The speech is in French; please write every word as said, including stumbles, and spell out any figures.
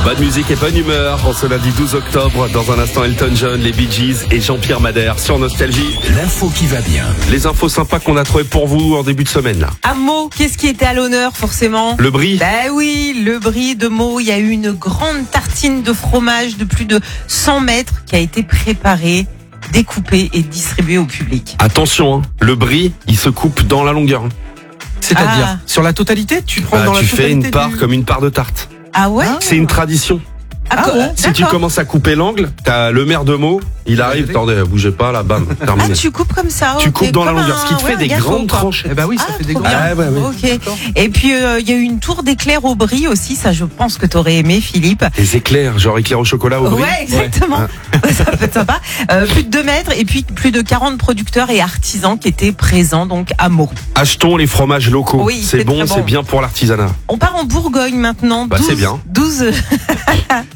Bonne musique et bonne humeur en ce lundi douze octobre. Dans un instant, Elton John, les Bee Gees et Jean-Pierre Madère sur Nostalgie. L'info qui va bien. Les infos sympas qu'on a trouvées pour vous en début de semaine là. À Meaux, qu'est-ce qui était à l'honneur forcément? Le brie. Ben oui, le brie de Meaux. Il y a eu une grande tartine de fromage de plus de cent mètres qui a été préparée, découpée et distribuée au public. Attention, hein, le brie, il se coupe dans la longueur. C'est-à-dire, Ah. sur la totalité, tu prends Bah, dans la tu fais totalité une part du... comme une part de tarte. Ah ouais? C'est une tradition. Ah, Ah bon? Si tu d'accord. commences à couper l'angle, t'as le maire de Meaux, il arrive, attendez, bougez pas là, bam, Ah, terminé. tu coupes comme ça. Tu ok, coupes dans la comme longueur, un- ce qui te ouais, fait un des gâteau, grandes quoi. tranches. Eh ben oui, ça Ah, fait des trop grands. bien. Ah, ouais, ouais. Ok. Et puis euh, il y a eu une tour d'éclair au brie aussi, ça je pense que t'aurais aimé, Philippe. Des éclairs, genre éclair au chocolat au brie. Ouais, exactement. Ouais, ça peut être sympa. Euh, plus de deux mètres et puis plus de quarante producteurs et artisans qui étaient présents donc à Meaux. Achetons les fromages locaux. Oui, c'est c'est bon, très bon. c'est bien pour l'artisanat. On part en Bourgogne maintenant. Bah, c'est bien. douze